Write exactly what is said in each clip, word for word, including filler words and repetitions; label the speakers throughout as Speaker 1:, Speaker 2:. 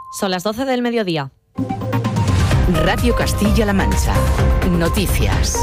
Speaker 1: Son las doce del mediodía.
Speaker 2: Radio Castilla-La Mancha. Noticias.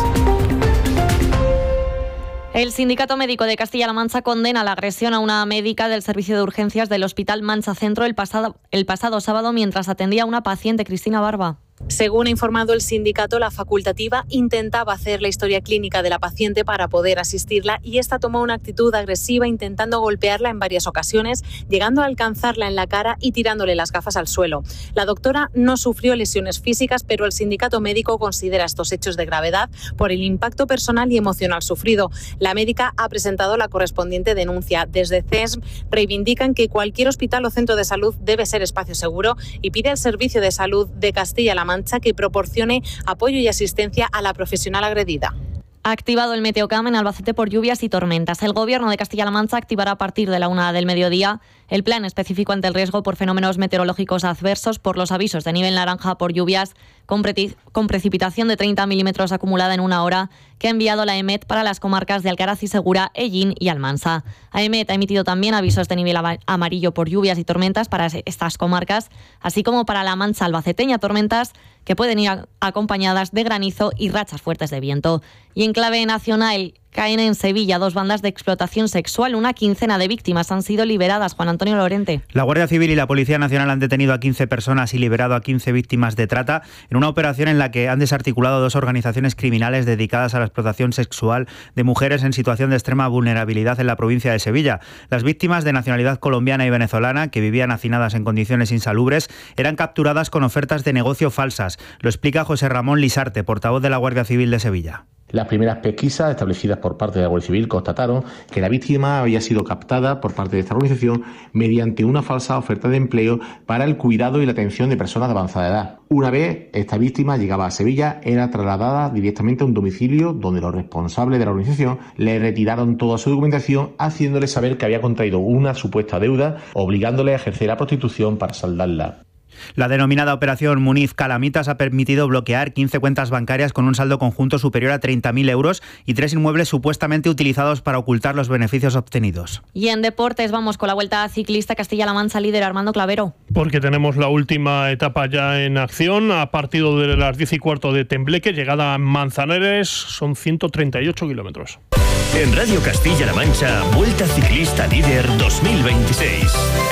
Speaker 1: El Sindicato Médico de Castilla-La Mancha condena la agresión a una médica del servicio de urgencias del Hospital Mancha Centro el pasado, el pasado sábado mientras atendía a una paciente, Cristina Barba.
Speaker 3: Según ha informado el sindicato, la facultativa intentaba hacer la historia clínica de la paciente para poder asistirla y esta tomó una actitud agresiva intentando golpearla en varias ocasiones, llegando a alcanzarla en la cara y tirándole las gafas al suelo. La doctora no sufrió lesiones físicas, pero el sindicato médico considera estos hechos de gravedad por el impacto personal y emocional sufrido. La médica ha presentado la correspondiente denuncia. Desde C E S M reivindican que cualquier hospital o centro de salud debe ser espacio seguro y pide al Servicio de Salud de Castilla-La Mancha que proporcione apoyo y asistencia a la profesional agredida.
Speaker 1: Ha activado el Meteocam en Albacete por lluvias y tormentas. El Gobierno de Castilla-La Mancha activará a partir de la una del mediodía el plan específico ante el riesgo por fenómenos meteorológicos adversos por los avisos de nivel naranja por lluvias con, pre- con precipitación de treinta milímetros acumulada en una hora que ha enviado la EMET para las comarcas de Alcaraz y Segura, Ellín y Almansa. La EMET ha emitido también avisos de nivel amarillo por lluvias y tormentas para estas comarcas, así como para la Mancha albaceteña, tormentas que pueden ir acompañadas de granizo y rachas fuertes de viento. Y en clave nacional, caen en Sevilla dos bandas de explotación sexual. Una quincena de víctimas han sido liberadas. Juan Antonio Lorente.
Speaker 4: La Guardia Civil y la Policía Nacional han detenido a quince personas y liberado a quince víctimas de trata en una operación en la que han desarticulado dos organizaciones criminales dedicadas a la explotación sexual de mujeres en situación de extrema vulnerabilidad en la provincia de Sevilla. Las víctimas, de nacionalidad colombiana y venezolana, que vivían hacinadas en condiciones insalubres, eran capturadas con ofertas de negocio falsas. Lo explica José Ramón Lisarte, portavoz de la Guardia Civil de Sevilla.
Speaker 5: Las primeras pesquisas establecidas por parte de la Guardia Civil constataron que la víctima había sido captada por parte de esta organización mediante una falsa oferta de empleo para el cuidado y la atención de personas de avanzada edad. Una vez esta víctima llegaba a Sevilla, era trasladada directamente a un domicilio donde los responsables de la organización le retiraron toda su documentación, haciéndole saber que había contraído una supuesta deuda, obligándole a ejercer la prostitución para saldarla.
Speaker 4: La denominada Operación Muniz Calamitas ha permitido bloquear quince cuentas bancarias con un saldo conjunto superior a treinta mil euros y tres inmuebles supuestamente utilizados para ocultar los beneficios obtenidos.
Speaker 1: Y en deportes vamos con la Vuelta Ciclista Castilla-La Mancha, líder Armando Clavero.
Speaker 6: Porque tenemos la última etapa ya en acción, a partir de las diez y cuarto de Tembleque, llegada a Manzanares, son ciento treinta y ocho kilómetros.
Speaker 7: En Radio Castilla-La Mancha, Vuelta Ciclista Líder dos mil veintiséis.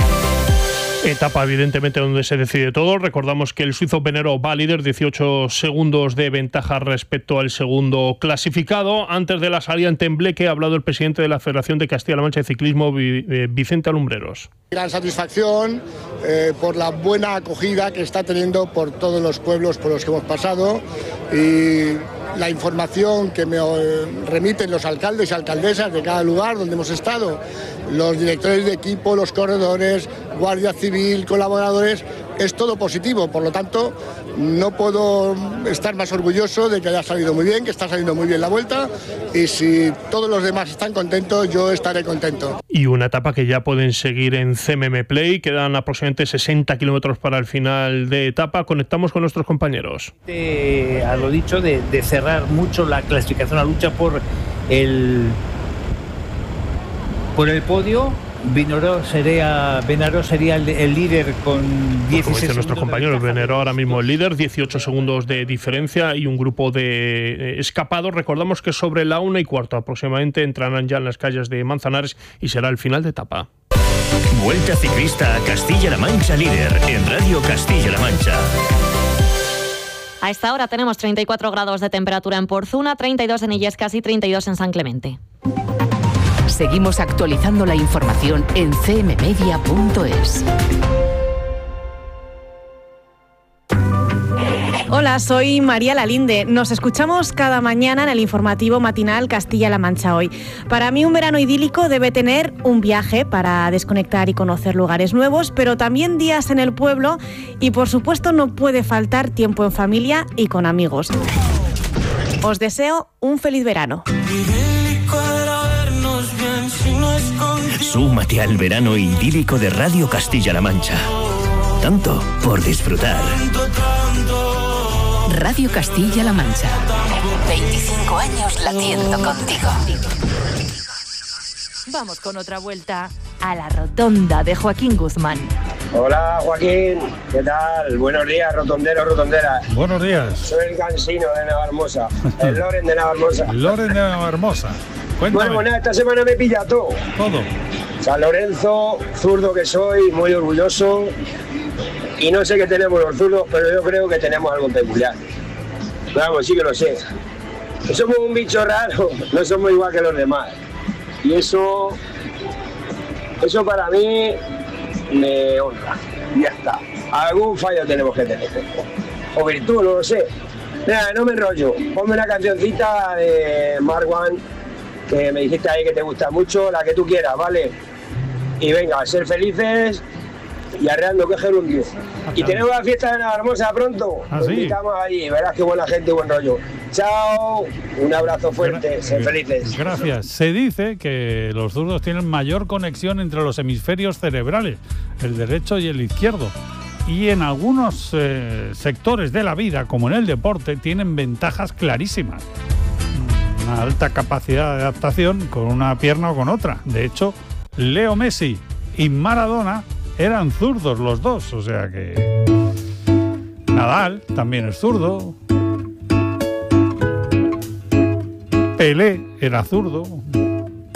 Speaker 6: Etapa evidentemente donde se decide todo. Recordamos que el suizo Benero va líder, dieciocho segundos de ventaja respecto al segundo clasificado. Antes de la salida en Tembleque ha hablado el presidente de la Federación de Castilla-La Mancha de Ciclismo, Vicente Alumbreros.
Speaker 8: Gran satisfacción eh, por la buena acogida que está teniendo por todos los pueblos por los que hemos pasado y la información que me remiten los alcaldes y alcaldesas de cada lugar donde hemos estado, los directores de equipo, los corredores, Guardia Civil, colaboradores, es todo positivo. Por lo tanto, no puedo estar más orgulloso de que haya salido muy bien, que está saliendo muy bien la vuelta, y si todos los demás están contentos, yo estaré contento.
Speaker 6: Y una etapa que ya pueden seguir en C M M Play, quedan aproximadamente sesenta kilómetros para el final de etapa. Conectamos con nuestros compañeros.
Speaker 9: Eh, a lo dicho de, de cerrar mucho la clasificación, la lucha por el por el podio. Benero sería, Benero sería el, el líder con dieciséis
Speaker 6: Como dicen nuestros compañeros,
Speaker 9: de
Speaker 6: Benero ahora mismo el líder, dieciocho segundos de diferencia y un grupo de escapados. Recordamos que sobre la una y cuarto aproximadamente entrarán ya en las calles de Manzanares y será el final de etapa.
Speaker 7: Vuelta Ciclista Castilla-La Mancha líder en Radio Castilla-La Mancha.
Speaker 1: A esta hora tenemos treinta y cuatro grados de temperatura en Porzuna, treinta y dos en Illescas y treinta y dos en San Clemente.
Speaker 2: Seguimos actualizando la información en c m media punto es.
Speaker 10: Hola, soy María Lalinde. Nos escuchamos cada mañana en el informativo matinal Castilla-La Mancha Hoy. Para mí un verano idílico debe tener un viaje para desconectar y conocer lugares nuevos, pero también días en el pueblo y por supuesto no puede faltar tiempo en familia y con amigos. Os deseo un feliz verano.
Speaker 7: Súmate al verano idílico de Radio Castilla-La Mancha. Tanto por disfrutar.
Speaker 2: Radio Castilla-La Mancha. veinticinco años latiendo contigo.
Speaker 11: Vamos con otra vuelta a la rotonda de Joaquín Guzmán. Hola Joaquín, ¿qué tal? Buenos días, rotonderos, rotonderas.
Speaker 12: Buenos días.
Speaker 11: Soy el Cansino de Navarmosa, el Loren de Navarmosa.
Speaker 12: Loren de Navarmosa. Cuéntame.
Speaker 11: Bueno, bueno, esta semana me pilla todo.
Speaker 12: Todo.
Speaker 11: San Lorenzo, zurdo que soy, muy orgulloso. Y no sé qué tenemos los zurdos, pero yo creo que tenemos algo peculiar. Vamos, sí que lo sé. Que somos un bicho raro, no somos igual que los demás. Y eso, eso para mí me honra. Ya está. Algún fallo tenemos que tener. O virtud, no lo sé. Mira, no me enrollo. Ponme una cancioncita de Mark One, que me dijiste ahí que te gusta mucho, la que tú quieras, ¿vale? Y venga, a ser felices y arreando que gerundio. Y tenemos la fiesta de Navarmosa pronto.
Speaker 12: ¿Ah,
Speaker 11: Nos
Speaker 12: sí?
Speaker 11: invitamos allí, verás qué buena gente y buen rollo. Chao, un abrazo fuerte, ser felices.
Speaker 12: Gracias. Se dice que los zurdos tienen mayor conexión entre los hemisferios cerebrales, el derecho y el izquierdo. Y en algunos eh, sectores de la vida, como en el deporte, tienen ventajas clarísimas. Una alta capacidad de adaptación con una pierna o con otra. De hecho, Leo Messi y Maradona eran zurdos los dos, o sea que Nadal también es zurdo, Pelé era zurdo.